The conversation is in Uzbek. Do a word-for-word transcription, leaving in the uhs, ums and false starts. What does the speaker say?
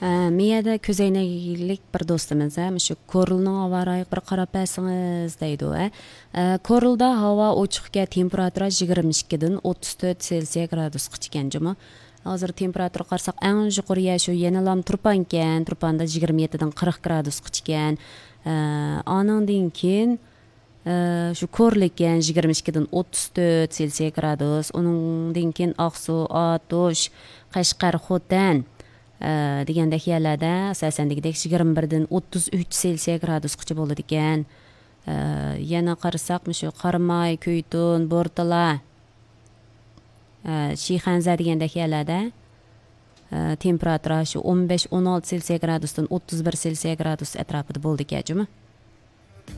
Miyada ko'zoynaklik bir do'stimiz, shu Korilning havo rayiga bir qarab bersangiz deydi u. Korilda havo ochiqga temperatura yigirma ikkidan o'ttiz to'rt Selsiya gradusgacha ekan jumi. Hozir temperatura qarasak eng yuqori shu Yenalam Turpan ekan. Turpanda yigirma yettidan qirq gradusgacha ekan. Anandan keyin shu Korlik ekan yigirma ikkidan o'ttiz to'rt Selsiya gradus. Uningdan keyin Aqsu, Atosh, Qashqar, Xotan degandek yerlarda asosan degidek yigirma birdan o'ttiz uch Selsiya gradusgacha bo'ladi ekan. Yana qarasak shu Qarmay, Kuytun, Bo'rtala, Shixanza degandek yerlarda temperatura shu o'n besh o'n olti Selsiya gradusdan o'ttiz bir Selsiya gradus atrofida bo'ldi ekan.